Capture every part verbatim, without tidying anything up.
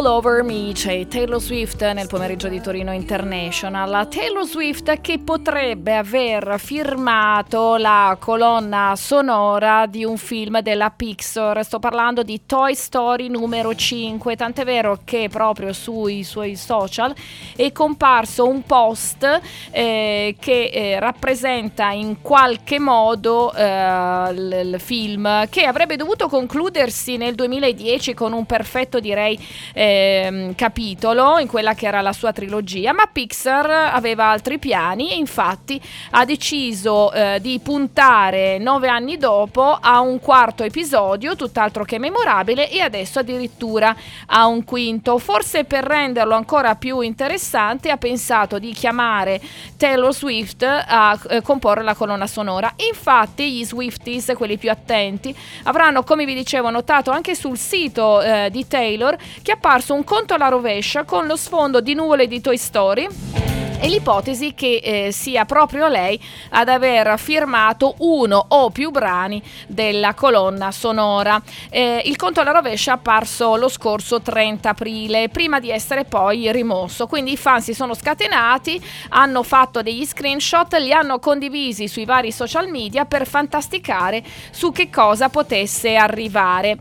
All Over Me, c'è Taylor Swift nel pomeriggio di Torino International. Taylor Swift che potrebbe aver firmato la colonna sonora di un film della Pixar. Sto parlando di Toy Story numero cinque, tant'è vero che proprio sui suoi social è comparso un post eh, che eh, rappresenta in qualche modo eh, l- il film, che avrebbe dovuto concludersi nel duemiladieci con un perfetto, direi, eh, capitolo in quella che era la sua trilogia, ma Pixar aveva altri piani e infatti ha deciso eh, di puntare nove anni dopo a un quarto episodio, tutt'altro che memorabile, e adesso addirittura a un quinto. Forse per renderlo ancora più interessante ha pensato di chiamare Taylor Swift a eh, comporre la colonna sonora. Infatti gli Swifties, quelli più attenti, avranno, come vi dicevo, notato anche sul sito eh, di Taylor che è apparso un conto alla rovescia con lo sfondo di nuvole di Toy Story e l'ipotesi che eh, sia proprio lei ad aver firmato uno o più brani della colonna sonora. Eh, il conto alla rovescia è apparso lo scorso trenta aprile, prima di essere poi rimosso, quindi i fan si sono scatenati, hanno fatto degli screenshot, li hanno condivisi sui vari social media per fantasticare su che cosa potesse arrivare.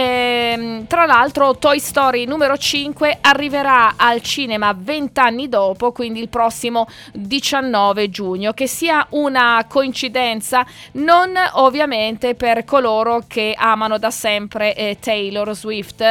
Eh, tra l'altro Toy Story numero cinque arriverà al cinema vent'anni dopo, quindi il prossimo diciannove giugno. Che sia una coincidenza, non ovviamente per coloro che amano da sempre eh, Taylor Swift.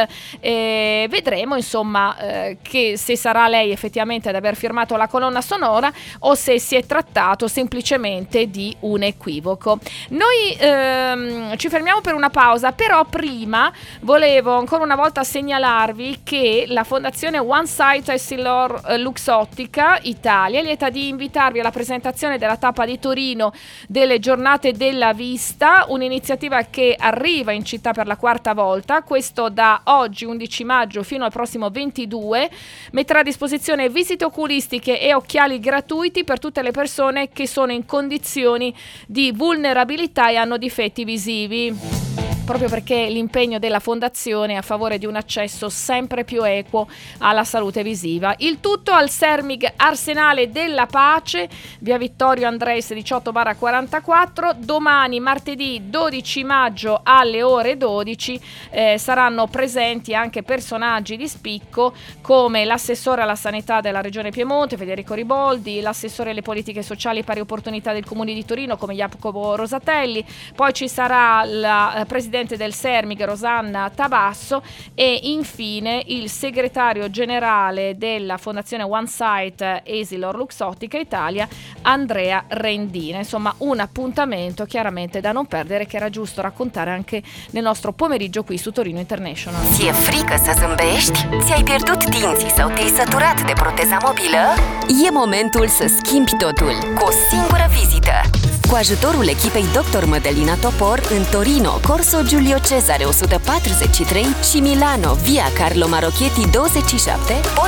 Eh, vedremo insomma eh, che se sarà lei effettivamente ad aver firmato la colonna sonora o se si è trattato semplicemente di un equivoco. Noi ehm, ci fermiamo per una pausa, però prima volevo ancora una volta segnalarvi che la fondazione One Sight Essilor Luxottica Italia è lieta di invitarvi alla presentazione della tappa di Torino delle Giornate della Vista, un'iniziativa che arriva in città per la quarta volta. Questo da oggi undici maggio fino al prossimo ventidue metterà a disposizione visite oculistiche e occhiali gratuiti per tutte le persone che sono in condizioni di vulnerabilità e hanno difetti visivi, proprio perché l'impegno della fondazione è a favore di un accesso sempre più equo alla salute visiva. Il tutto al Sermig Arsenale della Pace, via Vittorio Andres diciotto quarantaquattro. Domani, martedì dodici maggio alle ore dodici, eh, saranno presenti anche personaggi di spicco come l'assessore alla sanità della Regione Piemonte, Federico Riboldi, l'assessore alle politiche sociali e pari opportunità del Comune di Torino come Jacopo Rosatelli, poi ci sarà la eh, presidente del Sermig Rosanna Tabasso e infine il segretario generale della fondazione One Sight Essilor Luxottica Italia Andrea Rendina. Insomma, un appuntamento chiaramente da non perdere, che era giusto raccontare anche nel nostro pomeriggio qui su Torino International. Ți-e frică să zâmbești? Ți-ai pierdut dinții sau te-ai săturat de proteza mobilă? E momentul să schimbi totul cu o singură vizită. Cu ajutorul echipei doctor Mădălina Topor în Torino, Corso Giulio Cesare o sută patruzeci și trei și Milano, via Carlo Marocchetti douăzeci și șapte, poți